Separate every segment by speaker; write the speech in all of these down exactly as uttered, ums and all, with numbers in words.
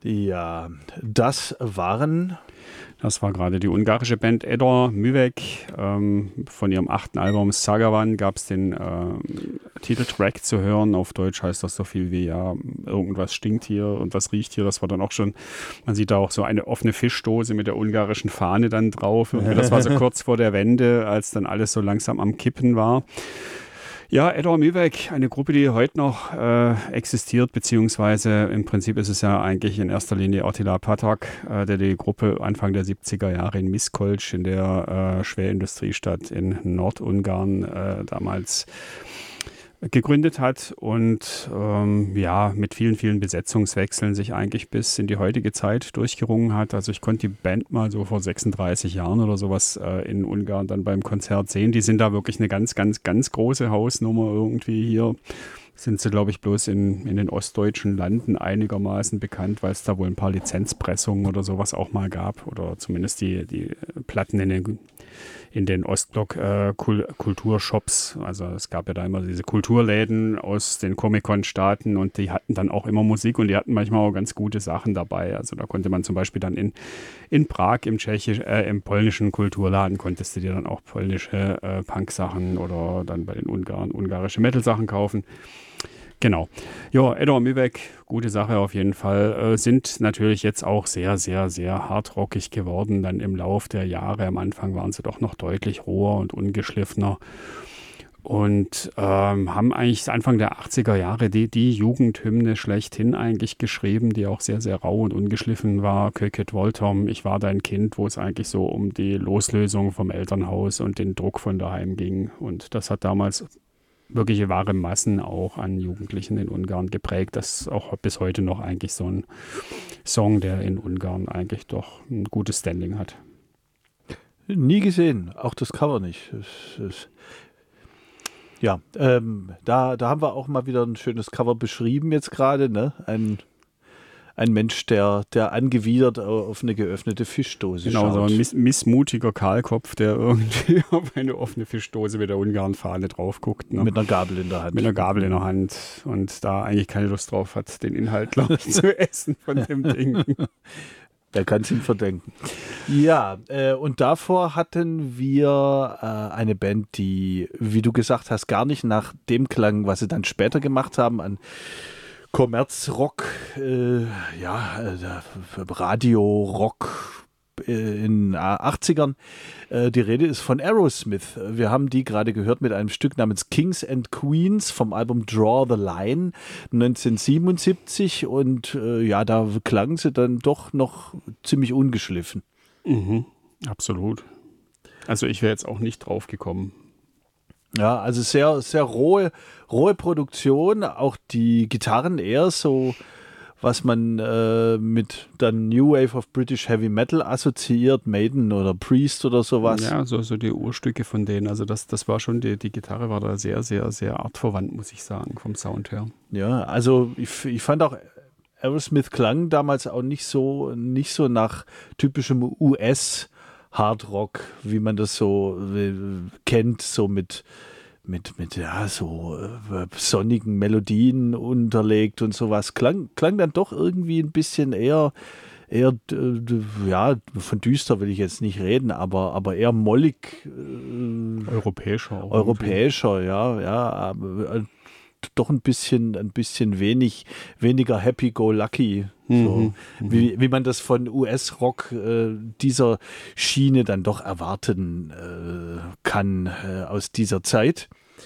Speaker 1: Ja, das waren...
Speaker 2: Das war gerade die ungarische Band Edor Művek. Ähm, von ihrem achten Album Sagavan gab es den äh, Titeltrack zu hören. Auf Deutsch heißt das so viel wie, ja, irgendwas stinkt hier und was riecht hier. Das war dann auch schon, man sieht da auch so eine offene Fischdose mit der ungarischen Fahne dann drauf. Und das war so kurz vor der Wende, als dann alles so langsam am Kippen war. Ja, Edor Művek, eine Gruppe, die heute noch äh, existiert, beziehungsweise im Prinzip ist es ja eigentlich in erster Linie Attila Patak, äh, der die Gruppe Anfang der siebziger Jahre in Miskolc, in der äh, Schwerindustriestadt in Nordungarn, äh, damals gegründet hat und ähm, ja, mit vielen, vielen Besetzungswechseln sich eigentlich bis in die heutige Zeit durchgerungen hat. Also ich konnte die Band mal so vor sechsunddreißig Jahren oder sowas äh, in Ungarn dann beim Konzert sehen. Die sind da wirklich eine ganz, ganz, ganz große Hausnummer irgendwie hier. Sind sie, glaube ich, bloß in, in den ostdeutschen Landen einigermaßen bekannt, weil es da wohl ein paar Lizenzpressungen oder sowas auch mal gab. Oder zumindest die, die Platten in den, in den Ostblock-Kulturshops. Äh, also es gab ja da immer diese Kulturläden aus den Comic-Con-Staaten und die hatten dann auch immer Musik und die hatten manchmal auch ganz gute Sachen dabei. Also da konnte man zum Beispiel dann in, in Prag im Tschechisch, äh, im polnischen Kulturladen konntest du dir dann auch polnische äh, Punk-Sachen oder dann bei den Ungarn ungarische Metal-Sachen kaufen. Genau. Ja, Edor Művek, gute Sache auf jeden Fall. Äh, sind natürlich jetzt auch sehr, sehr, sehr hardrockig geworden. Dann im Lauf der Jahre. Am Anfang waren sie doch noch deutlich roher und ungeschliffener. Und ähm, haben eigentlich Anfang der achtziger Jahre die, die Jugendhymne schlechthin eigentlich geschrieben, die auch sehr, sehr rau und ungeschliffen war. Köket Voltom, ich war dein Kind, wo es eigentlich so um die Loslösung vom Elternhaus und den Druck von daheim ging. Und das hat damals wirkliche wahre Massen auch an Jugendlichen in Ungarn geprägt. Das ist auch bis heute noch eigentlich so ein Song, der in Ungarn eigentlich doch ein gutes Standing hat.
Speaker 1: Nie gesehen, auch das Cover nicht. Es, es, ja, ähm, da, da haben wir auch mal wieder ein schönes Cover beschrieben jetzt gerade, ne? Ein Ein Mensch, der, der angewidert auf eine geöffnete Fischdose
Speaker 2: genau,
Speaker 1: schaut.
Speaker 2: Genau, so ein miss missmutiger Kahlkopf, der irgendwie auf eine offene Fischdose mit der Ungarn-Fahne drauf guckt. Ne?
Speaker 1: Mit einer Gabel in der Hand.
Speaker 2: Mit einer Gabel in der Hand und da eigentlich keine Lust drauf hat, den Inhalt, glaube ich, zu essen von dem Ding.
Speaker 1: Wer kann es ihm verdenken? Ja, äh, und davor hatten wir äh, eine Band, die, wie du gesagt hast, gar nicht nach dem klang, was sie dann später gemacht haben, an Kommerzrock, äh, ja, äh, Radio-Rock äh, in den achtzigern. Äh, die Rede ist von Aerosmith. Wir haben die gerade gehört mit einem Stück namens Kings and Queens vom Album Draw the Line neunzehnhundertsiebenundsiebzig und äh, ja, da klangen sie dann doch noch ziemlich ungeschliffen.
Speaker 2: Mhm, absolut. Also ich wäre jetzt auch nicht drauf gekommen.
Speaker 1: Ja, also sehr, sehr rohe, rohe Produktion, auch die Gitarren eher so, was man äh, mit dann New Wave of British Heavy Metal assoziiert, Maiden oder Priest oder sowas.
Speaker 2: Ja, so, so die Urstücke von denen, also das, das war schon, die, die Gitarre war da sehr, sehr, sehr artverwandt, muss ich sagen, vom Sound her.
Speaker 1: Ja, also ich, ich fand auch, Aerosmith klang damals auch nicht so, nicht so nach typischem U S Hardrock, wie man das so äh, kennt, so mit, mit, mit ja, so äh, sonnigen Melodien unterlegt und sowas. Klang, klang dann doch irgendwie ein bisschen eher, eher äh, ja, von düster will ich jetzt nicht reden, aber, aber eher mollig. Äh,
Speaker 2: europäischer.
Speaker 1: Europäischer, ja, ja. Äh, doch ein bisschen, ein bisschen wenig, weniger happy-go-lucky, mhm, so, wie, wie man das von U S-Rock äh, dieser Schiene dann doch erwarten äh, kann äh, aus dieser Zeit.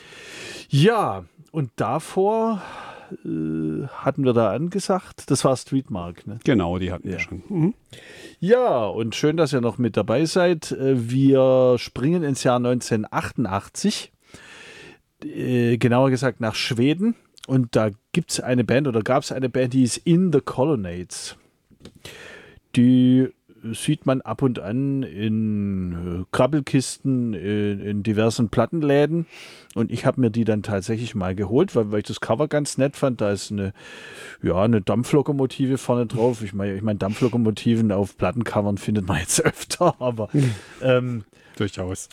Speaker 1: Ja, und davor äh, hatten wir da angesagt, das war Streetmark. Ne?
Speaker 2: Genau, die hatten
Speaker 1: ja.
Speaker 2: wir schon. Mhm.
Speaker 1: Ja, und schön, dass ihr noch mit dabei seid. Wir springen ins Jahr neunzehnhundertachtundachtzig. Äh, genauer gesagt nach Schweden, und da gibt es eine Band oder gab es eine Band, die ist In the Colonnades. Die sieht man ab und an in äh, Krabbelkisten, in, in diversen Plattenläden, und ich habe mir die dann tatsächlich mal geholt, weil, weil ich das Cover ganz nett fand. Da ist eine, ja, eine Dampflokomotive vorne drauf. Ich meine, ich mein, Dampflokomotiven auf Plattencovern findet man jetzt öfter, aber ähm,
Speaker 2: durchaus.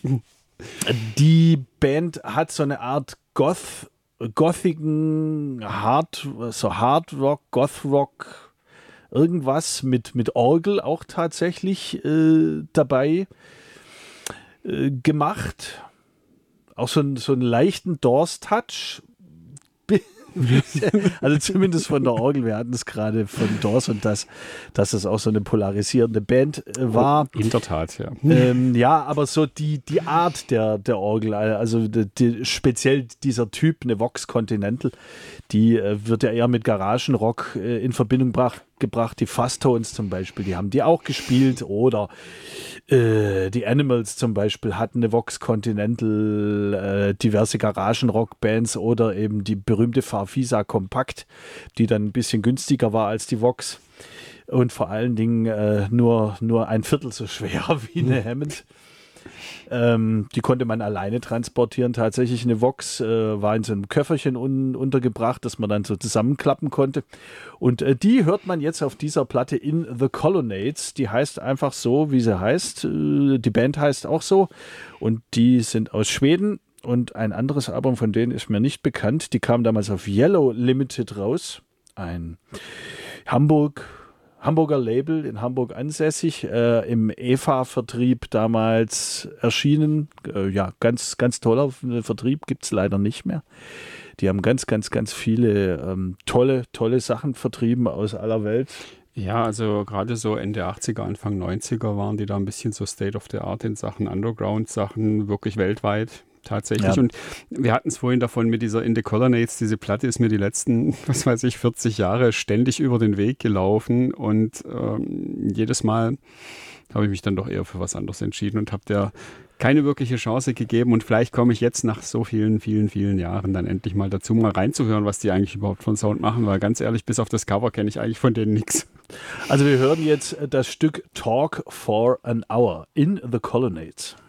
Speaker 1: Die Band hat so eine Art Goth, gothigen Hard, so Hard Rock, Goth Rock irgendwas mit, mit Orgel auch tatsächlich äh, dabei äh, gemacht. Auch so, ein, so einen leichten Doors-Touch. Also zumindest von der Orgel. Wir hatten es gerade von Doors und das, dass es auch so eine polarisierende Band äh, war.
Speaker 2: In der Tat, ja.
Speaker 1: Ähm, ja, aber so die, die Art der, der Orgel, also die, die, speziell dieser Typ, eine Vox Continental, die äh, wird ja eher mit Garagenrock äh, in Verbindung brach, gebracht. Die Fuzz-Tones zum Beispiel, die haben die auch gespielt. Oder äh, die Animals zum Beispiel hatten eine Vox Continental, äh, diverse Garagenrock-Bands oder eben die berühmte Farfisa Kompakt, die dann ein bisschen günstiger war als die Vox. Und vor allen Dingen äh, nur, nur ein Viertel so schwer wie eine Hammond. Ähm, die konnte man alleine transportieren. Tatsächlich eine Vox äh, war in so einem Köfferchen un untergebracht, das man dann so zusammenklappen konnte. Und äh, die hört man jetzt auf dieser Platte In the Colonnades. Die heißt einfach so, wie sie heißt. Äh, die Band heißt auch so. Und die sind aus Schweden. Und ein anderes Album von denen ist mir nicht bekannt. Die kam damals auf Yellow Limited raus. Ein Hamburg Hamburger Label, in Hamburg ansässig, äh, im E F A-Vertrieb damals erschienen. Äh, ja, ganz, ganz toller Vertrieb, gibt es leider nicht mehr. Die haben ganz, ganz, ganz viele ähm, tolle, tolle Sachen vertrieben aus aller Welt.
Speaker 2: Ja, also gerade so Ende achtziger, Anfang neunziger waren die da ein bisschen so State of the Art in Sachen Underground-Sachen, wirklich weltweit. Tatsächlich. Ja. Und wir hatten es vorhin davon mit dieser In the Colonnades. Diese Platte ist mir die letzten, was weiß ich, vierzig Jahre ständig über den Weg gelaufen. Und ähm, jedes Mal habe ich mich dann doch eher für was anderes entschieden und habe der keine wirkliche Chance gegeben. Und vielleicht komme ich jetzt nach so vielen, vielen, vielen Jahren dann endlich mal dazu, mal reinzuhören, was die eigentlich überhaupt von Sound machen. Weil ganz ehrlich, bis auf das Cover kenne ich eigentlich von denen nichts.
Speaker 1: Also wir hören jetzt das Stück Talk for an Hour, In the Colonnades.